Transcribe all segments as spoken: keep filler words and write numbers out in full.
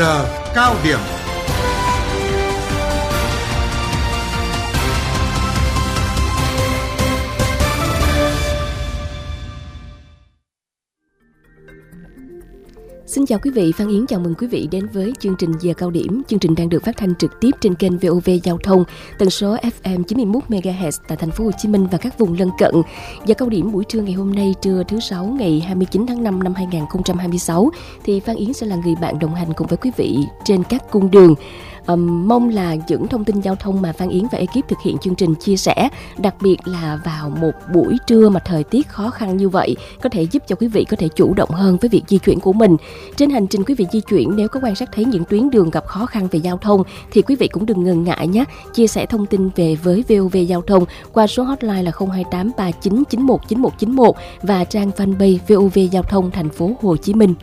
giờ cao điểm. Xin chào quý vị, Phan Yến chào mừng quý vị đến với chương trình Giờ Cao Điểm. Chương trình đang được phát thanh trực tiếp trên kênh vê o vê Giao thông, tần số ép em chín mươi mốt mê ga héc tại thành phố Hồ Chí Minh và các vùng lân cận. Giờ Cao Điểm buổi trưa ngày hôm nay, trưa thứ sáu ngày hai mươi chín tháng năm năm hai nghìn không trăm hai mươi sáu thì Phan Yến sẽ là người bạn đồng hành cùng với quý vị trên các cung đường. Um, mong là những thông tin giao thông mà Phan Yến và ekip thực hiện chương trình chia sẻ, đặc biệt là vào một buổi trưa mà thời tiết khó khăn như vậy, có thể giúp cho quý vị có thể chủ động hơn với việc di chuyển của mình. Trên hành trình quý vị di chuyển, nếu có quan sát thấy những tuyến đường gặp khó khăn về giao thông thì quý vị cũng đừng ngần ngại nhé, chia sẻ thông tin về với vê o vê Giao thông qua số hotline là không hai tám ba chín chín một chín một chín một và trang fanpage vê o vê Giao thông thành phố Hồ Chí Minh.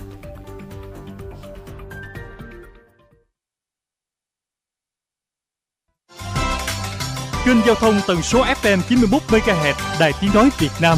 Kênh giao thông tần số ép em chín mươi mốt mê ga héc Đài Tiếng nói Việt Nam.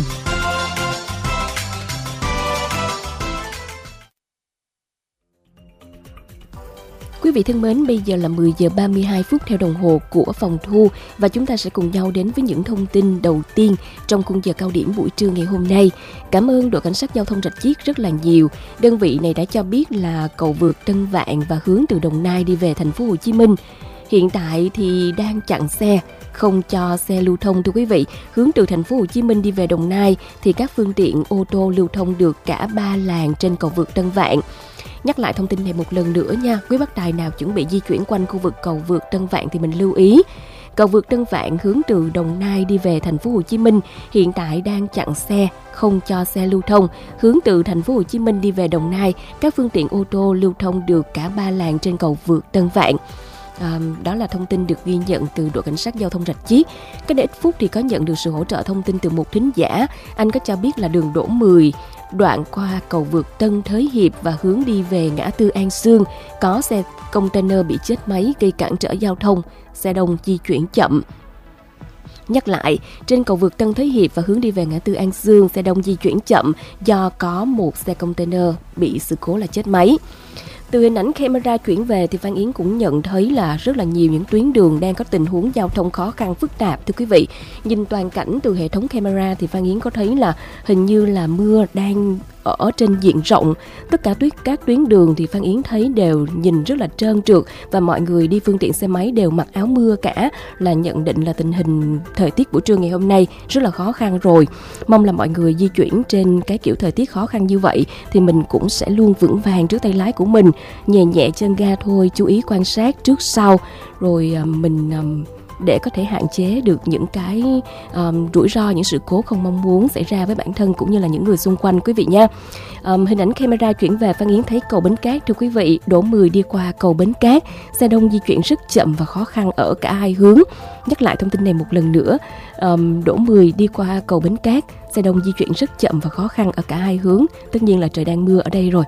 Quý vị thân mến, bây giờ là mười giờ ba mươi hai phút theo đồng hồ của phòng thu và chúng ta sẽ cùng nhau đến với những thông tin đầu tiên trong khung giờ cao điểm buổi trưa ngày hôm nay. Cảm ơn đội cảnh sát giao thông Rạch Chiếc rất là nhiều. Đơn vị này đã cho biết là cầu vượt Tân Vạn và hướng từ Đồng Nai đi về thành phố Hồ Chí Minh hiện tại thì đang chặn xe, không cho xe lưu thông thưa quý vị. Hướng từ thành phố Hồ Chí Minh đi về Đồng Nai thì các phương tiện ô tô lưu thông được cả ba làn trên cầu vượt Tân Vạn. Nhắc lại thông tin này một lần nữa nha, quý bác tài nào chuẩn bị di chuyển quanh khu vực cầu vượt Tân Vạn thì mình lưu ý. Cầu vượt Tân Vạn hướng từ Đồng Nai đi về thành phố Hồ Chí Minh hiện tại đang chặn xe, không cho xe lưu thông. Hướng từ thành phố Hồ Chí Minh đi về Đồng Nai, các phương tiện ô tô lưu thông được cả ba làn trên cầu vượt Tân Vạn. À, đó là thông tin được ghi nhận từ đội cảnh sát giao thông Rạch Chiếc. Cách đây ít phút thì có nhận được sự hỗ trợ thông tin từ một thính giả. Anh có cho biết là đường Đỗ mười đoạn qua cầu vượt Tân Thới Hiệp và hướng đi về ngã tư An Sương có xe container bị chết máy gây cản trở giao thông, xe đông di chuyển chậm. Nhắc lại, trên cầu vượt Tân Thới Hiệp và hướng đi về ngã tư An Sương, xe đông di chuyển chậm do có một xe container bị sự cố là chết máy. Từ hình ảnh camera chuyển về thì Phan Yến cũng nhận thấy là rất là nhiều những tuyến đường đang có tình huống giao thông khó khăn phức tạp thưa quý vị. Nhìn toàn cảnh từ hệ thống camera thì Phan Yến có thấy là hình như là mưa đang ở trên diện rộng. Tất cả tuyến các tuyến đường thì Phan Yến thấy đều nhìn rất là trơn trượt và mọi người đi phương tiện xe máy đều mặc áo mưa cả, là nhận định là tình hình thời tiết buổi trưa ngày hôm nay rất là khó khăn rồi. Mong là mọi người di chuyển trên cái kiểu thời tiết khó khăn như vậy thì mình cũng sẽ luôn vững vàng trước tay lái của mình, nhẹ nhẹ chân ga thôi, chú ý quan sát trước sau rồi mình để có thể hạn chế được những cái um, rủi ro, những sự cố không mong muốn xảy ra với bản thân cũng như là những người xung quanh quý vị nha. Um, hình ảnh camera chuyển về Phan Yến thấy cầu Bến Cát thưa quý vị, Đỗ mười đi qua cầu Bến Cát, xe đông di chuyển rất chậm và khó khăn ở cả hai hướng. Nhắc lại thông tin này một lần nữa, um, Đỗ mười đi qua cầu Bến Cát, xe đông di chuyển rất chậm và khó khăn ở cả hai hướng. Tất nhiên là trời đang mưa ở đây rồi.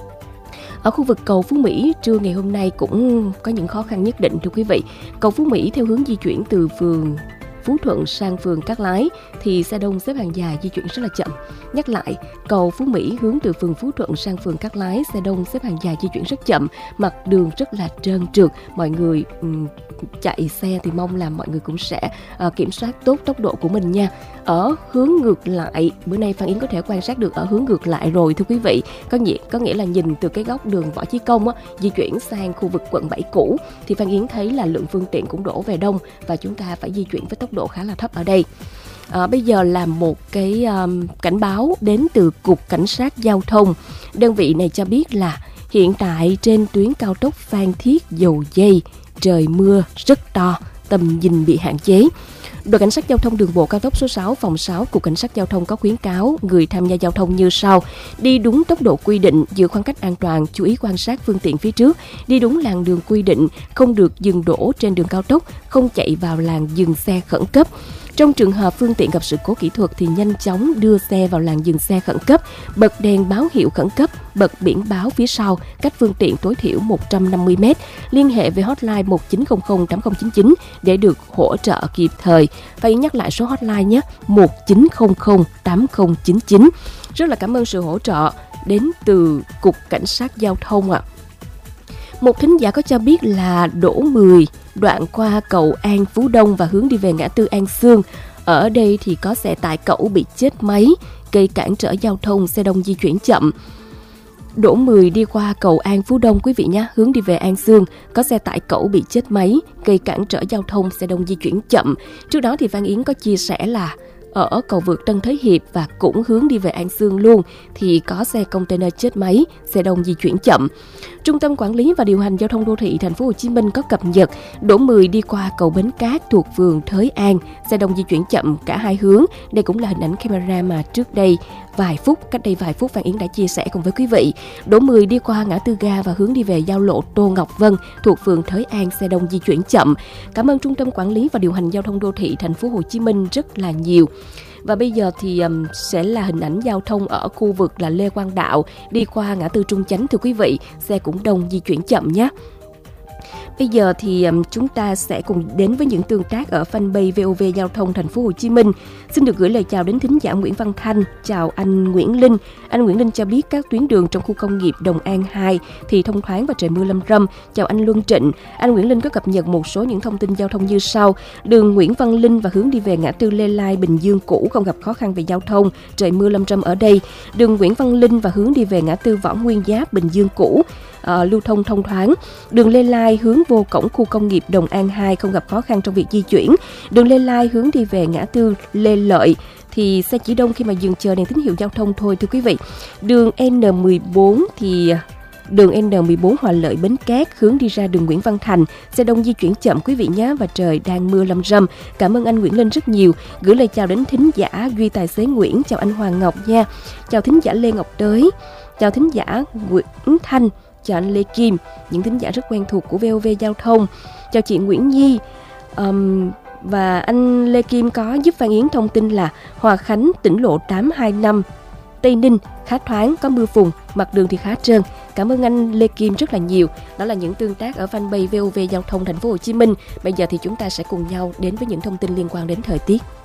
Ở khu vực cầu Phú Mỹ, trưa ngày hôm nay cũng có những khó khăn nhất định thưa quý vị. Cầu Phú Mỹ theo hướng di chuyển từ phường Phú Thuận sang phường Cát Lái thì xe đông xếp hàng dài di chuyển rất là chậm. Nhắc lại, cầu Phú Mỹ hướng từ phường Phú Thuận sang phường Cát Lái, xe đông xếp hàng dài di chuyển rất chậm, mặt đường rất là trơn trượt. Mọi người um, chạy xe thì mong là mọi người cũng sẽ uh, kiểm soát tốt tốc độ của mình nha. Ở hướng ngược lại, bữa nay Phan Yến có thể quan sát được ở hướng ngược lại rồi thưa quý vị. Có nghĩa có nghĩa là nhìn từ cái góc đường Võ Chí Công á, di chuyển sang khu vực quận bảy cũ thì Phan Yến thấy là lượng phương tiện cũng đổ về đông và chúng ta phải di chuyển với tốc độ khá là thấp ở đây. À, bây giờ là một cái um, cảnh báo đến từ Cục Cảnh sát Giao thông. Đơn vị này cho biết là hiện tại trên tuyến cao tốc Phan Thiết - Dầu Giây trời mưa rất to, tầm nhìn bị hạn chế. Đội Cảnh sát Giao thông Đường bộ cao tốc số sáu, phòng sáu, Cục Cảnh sát Giao thông có khuyến cáo người tham gia giao thông như sau: đi đúng tốc độ quy định, giữ khoảng cách an toàn, chú ý quan sát phương tiện phía trước, đi đúng làn đường quy định, không được dừng đỗ trên đường cao tốc, không chạy vào làn dừng xe khẩn cấp. Trong trường hợp phương tiện gặp sự cố kỹ thuật thì nhanh chóng đưa xe vào làn dừng xe khẩn cấp, bật đèn báo hiệu khẩn cấp, bật biển báo phía sau, cách phương tiện tối thiểu một trăm năm mươi mét. Liên hệ về hotline một chín không không tám không chín chín để được hỗ trợ kịp thời. Phải nhắc lại số hotline nhé, một chín không không tám không chín chín. Rất là cảm ơn sự hỗ trợ đến từ Cục Cảnh sát Giao thông ạ. À. Một thính giả có cho biết là đổ mười đoạn qua cầu An Phú Đông và hướng đi về ngã tư An Xương. Ở đây thì có xe tải cẩu bị chết máy, gây cản trở giao thông, xe đông di chuyển chậm. Đổ mười đi qua cầu An Phú Đông quý vị nhé, hướng đi về An Xương, có xe tải cẩu bị chết máy, gây cản trở giao thông, xe đông di chuyển chậm. Trước đó thì Văn Yến có chia sẻ là ở cầu vượt Tân Thới Hiệp và cũng hướng đi về An Xương luôn thì có xe container chết máy, xe đông di chuyển chậm. Trung tâm Quản lý và Điều hành Giao thông Đô thị Thành phố Hồ Chí Minh có cập nhật đổ mười đi qua cầu Bến Cát thuộc phường Thới An, xe đông di chuyển chậm cả hai hướng. Đây cũng là hình ảnh camera mà trước đây vài phút, cách đây vài phút Văn Yến đã chia sẻ cùng với quý vị. Đổ mười đi qua ngã tư ga và hướng đi về giao lộ Tô Ngọc Vân thuộc phường Thới An, xe đông di chuyển chậm. Cảm ơn Trung tâm Quản lý và Điều hành Giao thông Đô thị Thành phố Hồ Chí Minh rất là nhiều. Và bây giờ thì um, sẽ là hình ảnh giao thông ở khu vực là Lê Quang Đạo đi qua ngã tư Trung Chánh thưa quý vị, xe cũng đông di chuyển chậm nhé. Bây giờ thì um, chúng ta sẽ cùng đến với những tương tác ở fanpage vê o vê Giao thông Thành phố Hồ Chí Minh. Xin được gửi lời chào đến thính giả Nguyễn Văn Thanh, chào anh Nguyễn Linh. Anh Nguyễn Linh cho biết các tuyến đường trong khu công nghiệp Đồng An hai thì thông thoáng và trời mưa lâm râm. Chào anh Luân Trịnh. Anh Nguyễn Linh có cập nhật một số những thông tin giao thông như sau. Đường Nguyễn Văn Linh và hướng đi về ngã tư Lê Lai Bình Dương cũ không gặp khó khăn về giao thông, trời mưa lâm râm ở đây. Đường Nguyễn Văn Linh và hướng đi về ngã tư Võ Nguyên Giáp Bình Dương cũ Uh, lưu thông thông thoáng. Đường Lê Lai hướng vô cổng khu công nghiệp Đồng An hai không gặp khó khăn trong việc di chuyển. Đường Lê Lai hướng đi về ngã tư Lê Lợi thì xe chỉ đông khi mà dừng chờ đèn tín hiệu giao thông thôi thưa quý vị. Đường en mười bốn thì đường en mười bốn Hòa Lợi Bến Cát hướng đi ra đường Nguyễn Văn Thành, xe đông di chuyển chậm quý vị nhé, và trời đang mưa lâm râm. Cảm ơn anh Nguyễn Linh rất nhiều. Gửi lời chào đến thính giả Duy Tài xế Nguyễn, chào anh Hoàng Ngọc nha. Chào thính giả Lê Ngọc Tới. Chào thính giả Nguyễn Thanh. Chào anh Lê Kim, những thính giả rất quen thuộc của vê o vê Giao thông. Chào chị Nguyễn Nhi. Um, và anh Lê Kim có giúp Văn Yến thông tin là Hòa Khánh tỉnh lộ tám hai năm Tây Ninh khá thoáng, có mưa phùn, mặt đường thì khá trơn. Cảm ơn anh Lê Kim rất là nhiều. Đó là những tương tác ở fanpage vê o vê Giao thông Thành phố Hồ Chí Minh. Bây giờ thì chúng ta sẽ cùng nhau đến với những thông tin liên quan đến thời tiết.